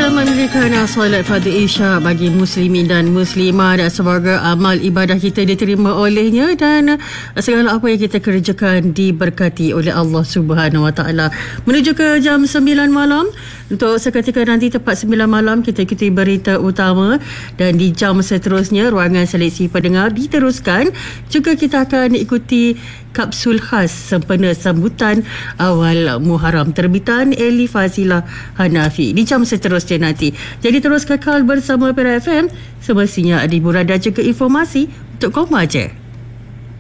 Kita mendirikan solat fardu Isya bagi muslimin dan muslimah, dan semoga amal ibadah kita diterima olehnya dan segala apa yang kita kerjakan diberkati oleh Allah Subhanahu Wa Taala. Menuju ke jam 9 malam, untuk seketika nanti tepat 9 malam kita ikuti berita utama, dan di jam seterusnya ruangan seleksi pendengar diteruskan. Juga kita akan ikuti kapsul khas sempena sambutan awal Muharram terbitan Eli Fazilah Hanafi di jam seterusnya nanti. Jadi terus kekal bersama Perak FM, semestinya ada hiburan dan juga informasi untuk kau maja.